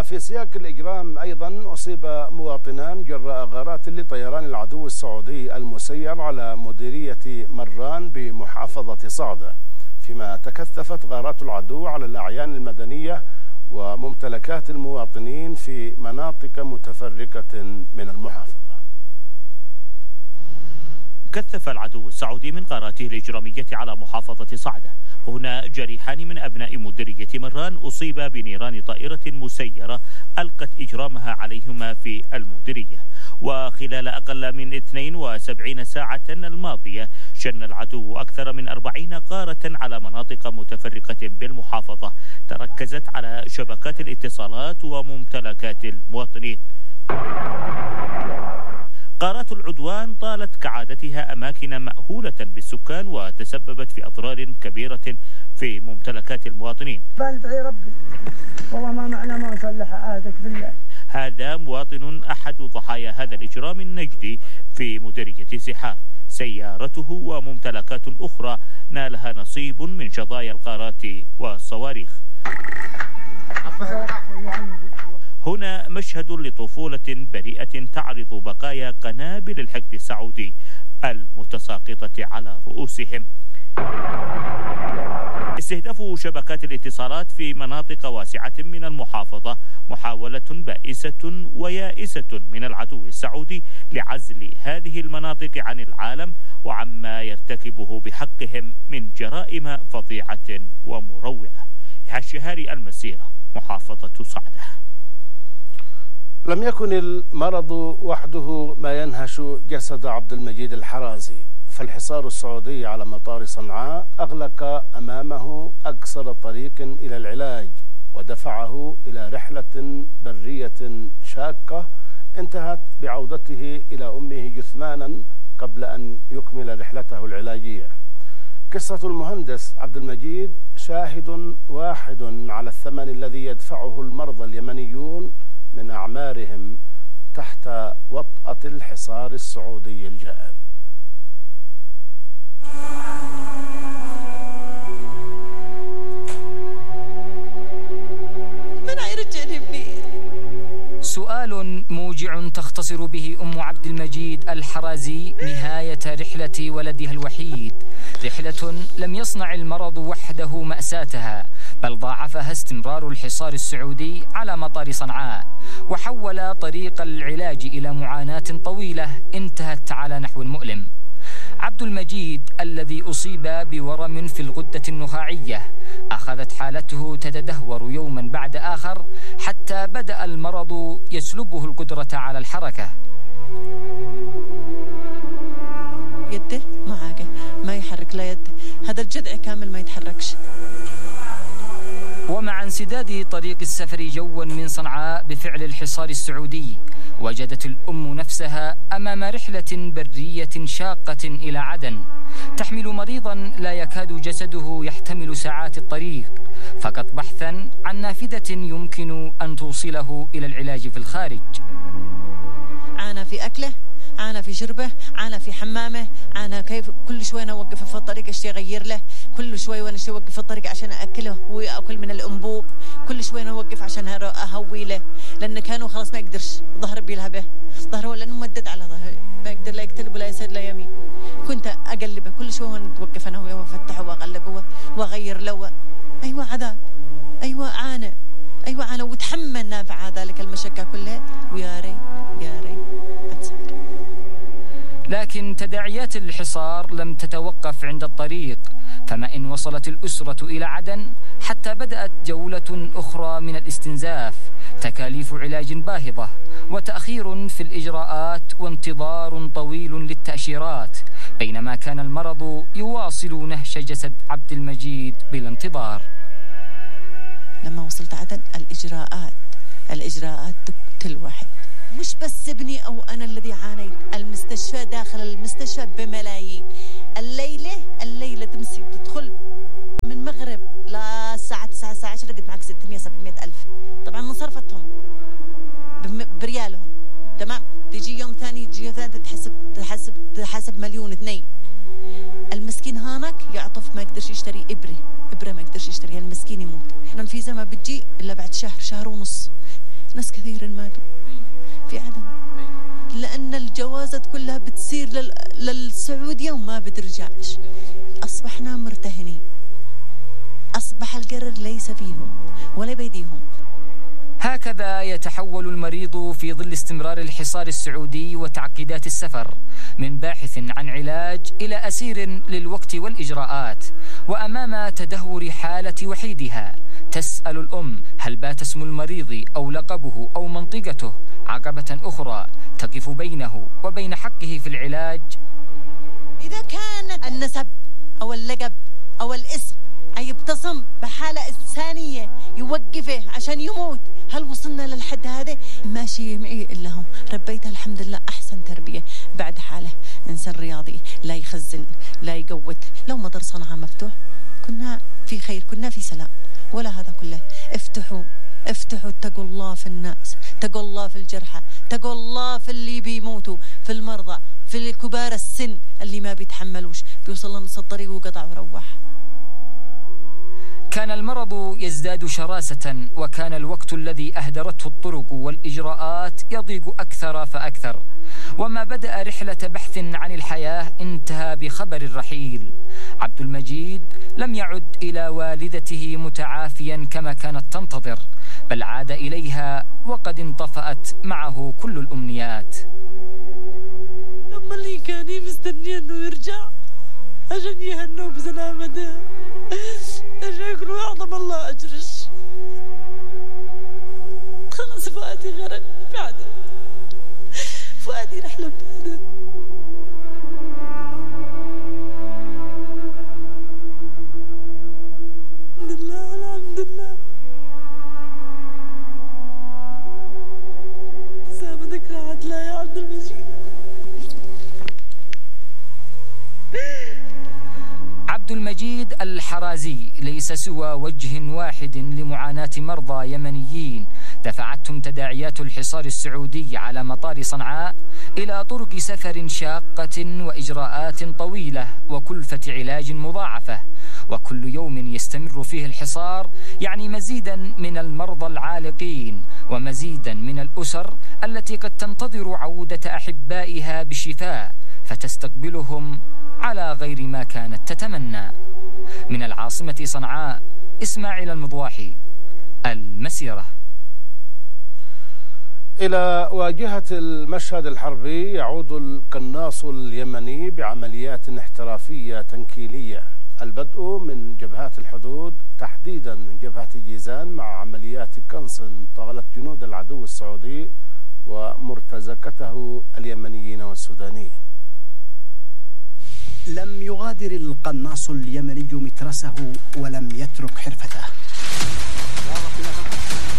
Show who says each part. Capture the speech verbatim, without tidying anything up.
Speaker 1: وفي سياق الإجرام أيضا أصيب مواطنان جراء غارات لطيران العدو السعودي المسير على مديرية مران بمحافظة صعدة، فيما تكثفت غارات العدو على الأعيان المدنية وممتلكات المواطنين في مناطق متفرقة من المحافظة.
Speaker 2: كثف العدو السعودي من غاراته الإجرامية على محافظة صعدة. هنا جريحان من أبناء مديرية مران أصيبا بنيران طائرة مسيرة ألقت إجرامها عليهما في المديرية. وخلال أقل من اثنتين وسبعين ساعة الماضية شن العدو أكثر من أربعين غارة على مناطق متفرقة بالمحافظة تركزت على شبكات الاتصالات وممتلكات المواطنين. غارات العدوان طالت كعادتها أماكن مأهولة بالسكان وتسببت في أضرار كبيرة في ممتلكات المواطنين.
Speaker 3: بندعي ربي والله ما معنا ما نصلح عادك بالله.
Speaker 2: هذا مواطن أحد ضحايا هذا الإجرام النجدي في مديرية سحار. سيارته وممتلكات أخرى نالها نصيب من شظايا الغارات والصواريخ. هنا مشهد لطفولة بريئة تعرض بقايا قنابل الحقد السعودي المتساقطة على رؤوسهم. استهداف شبكات الاتصالات في مناطق واسعة من المحافظة محاولة بائسة ويائسة من العدو السعودي لعزل هذه المناطق عن العالم وعما يرتكبه بحقهم من جرائم فظيعة ومروعة. الشهاري المسيرة، محافظة صعدة.
Speaker 1: لم يكن المرض وحده ما ينهش جسد عبد المجيد الحرازي، فالحصار السعودي على مطار صنعاء أغلق أمامه أقصر طريق إلى العلاج ودفعه إلى رحلة برية شاقة انتهت بعودته إلى أمه جثمانا قبل أن يكمل رحلته العلاجية. قصة المهندس عبد المجيد شاهد واحد على الثمن الذي يدفعه المرضى اليمنيون من أعمارهم تحت وطأة الحصار السعودي الجائر.
Speaker 4: من يرجعني ابني؟
Speaker 5: سؤال موجع تختصر به أم عبد المجيد الحرازي نهاية رحلة ولدها الوحيد، رحلة لم يصنع المرض وحده مأساتها، بل ضاعفها استمرار الحصار السعودي على مطار صنعاء، وحول طريق العلاج إلى معاناة طويلة انتهت على نحو مؤلم. عبد المجيد الذي أصيب بورم في الغدة النخاعية أخذت حالته تتدهور يوما بعد آخر حتى بدأ المرض يسلبه القدرة على الحركة.
Speaker 4: يده ما عاقه ما يحرك لا يده، هذا الجذع كامل ما يتحركش.
Speaker 5: ومع انسداد طريق السفر جوا من صنعاء بفعل الحصار السعودي، وجدت الأم نفسها أمام رحلة برية شاقة إلى عدن تحمل مريضا لا يكاد جسده يحتمل ساعات الطريق، فقط بحثا عن نافذة يمكن أن توصله إلى العلاج في الخارج.
Speaker 4: عانى في أكله، عانى في شربه، عانى في حمامه، عانى كيف كل شوي أنا أوقفه في الطريق أشتي أغير له، كل شوي وأنا أشتي أوقف في الطريق عشان أكله ويأكل من الأنبوب، كل شوي أنا أوقف عشان أهوي له، لأن كانوا خلاص ما يقدرش ظهر بيلها به، ظهره لأنه ممدد على ظهره ما يقدر لا يقتلب ولا يسر لا يمين. كنت أقلبه كل شوي وأنا أوقف أنا وياه وأفتحه وأقلبه وأغير له. أيوة عذاب، أيوة عانى، أيوة عانى وتحمل نافع ذلك المشقة كلها، ويا ريت يا ريت أتصبر.
Speaker 5: لكن تداعيات الحصار لم تتوقف عند الطريق، فما إن وصلت الأسرة إلى عدن حتى بدأت جولة أخرى من الاستنزاف، تكاليف علاج باهظة وتأخير في الإجراءات وانتظار طويل للتأشيرات، بينما كان المرض يواصل نهش جسد عبد المجيد بالانتظار.
Speaker 4: لما وصلت عدن الإجراءات الإجراءات تقتل واحد، مش بس ابني أو أنا الذي عانيت، المستشفى داخل المستشفى بملايين. الليلة الليلة تمسي تدخل من مغرب للساعة تسعة الساعة عشرة قد معك ستمية سبعمية ألف، طبعا من صرفتهم بريالهم، تمام. تجي يوم ثاني تجي يوم ثاني تحسب تحسب تحسب مليون اثنين. المسكين هانك يعطف ما يقدرش يشتري إبرة إبرة ما يقدرش يشتريها، المسكين يموت. احنا الفيزا ما بتجي إلا بعد شهر شهر ونص، ناس كثير ماتوا في عدن، لأن الجوازات كلها بتصير لل... للسعودية وما بترجعش. أصبحنا مرتهنين، أصبح القرار ليس فيهم ولا بيديهم.
Speaker 5: هكذا يتحول المريض في ظل استمرار الحصار السعودي وتعقيدات السفر من باحث عن علاج إلى أسير للوقت والإجراءات. وأمام تدهور حالة وحيدها تسأل الأم هل بات اسم المريض أو لقبه أو منطقته عقبة أخرى تقف بينه وبين حقه في العلاج.
Speaker 4: إذا كان النسب أو اللقب أو الاسم يبتصم بحالة إنسانية يوقفه عشان يموت، هل وصلنا للحد هذا؟ ماشي معي إلا هو ربيتها الحمد لله أحسن تربية بعد حاله إنسان رياضي لا يخزن لا يقوت. لو مطر صنعاء مفتوح كنا في خير، كنا في سلام، ولا هذا كله. افتحوا افتحوا اتقوا الله في الناس، اتقوا الله في الجرحى، اتقوا الله في اللي بيموتوا، في المرضى، في الكبار السن اللي ما بيتحملوش، بيوصل لنص الطريق وقطع وروح.
Speaker 5: كان المرض يزداد شراسة، وكان الوقت الذي أهدرته الطرق والإجراءات يضيق أكثر فأكثر، وما بدأ رحلة بحث عن الحياة انتهى بخبر الرحيل. عبد المجيد لم يعد إلى والدته متعافيا كما كانت تنتظر، بل عاد إليها وقد انطفأت معه كل الأمنيات.
Speaker 4: لما اللي كان مستني أنه يرجع عشان يهنوا بسلامته، عشان يقولوا أعظم الله أجرش. خلاص فؤادي غرق بعده، فؤادي رحلة بعده. الحمد لله الحمد لله. سامدك راحت لا يا عبد المجيد.
Speaker 5: عبد المجيد الحرازي ليس سوى وجه واحد لمعاناة مرضى يمنيين دفعتهم تداعيات الحصار السعودي على مطار صنعاء إلى طرق سفر شاقة وإجراءات طويلة وكلفة علاج مضاعفة. وكل يوم يستمر فيه الحصار يعني مزيدا من المرضى العالقين ومزيدا من الأسر التي قد تنتظر عودة أحبائها بالشفاء فتستقبلهم على غير ما كانت تتمنى. من العاصمة صنعاء، إسماعيل المضواحي، المسيرة.
Speaker 1: إلى واجهة المشهد الحربي يعود القناص اليمني بعمليات احترافية تنكيلية، البدء من جبهات الحدود، تحديدا من جبهة جيزان، مع عمليات قنص طالت جنود العدو السعودي ومرتزقته اليمنيين والسودانيين.
Speaker 6: لم يغادر القناص اليمني مترسه ولم يترك حرفته.